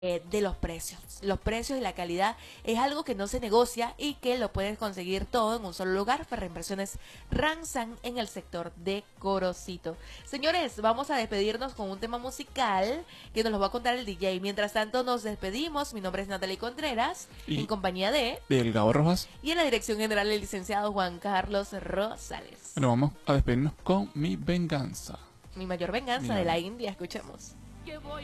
de los precios. Los precios y la calidad es algo que no se negocia y que lo puedes conseguir todo en un solo lugar. Ferreimpresiones Ransan en el sector de Corocito. Señores, vamos a despedirnos con un tema musical que nos lo va a contar el DJ. Mientras tanto nos despedimos. Mi nombre es Natalie Contreras, en compañía del Gabo Rojas. Y en la dirección general el licenciado Juan Carlos Rosales. Bueno, vamos a despedirnos con Mi Venganza. Mi mayor venganza de la India, escuchemos.